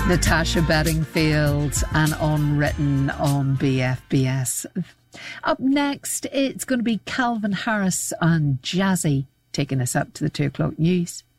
Natasha Bedingfield and Unwritten on BFBS. Up next, it's going to be Calvin Harris and Jazzy taking us up to the 2 o'clock news.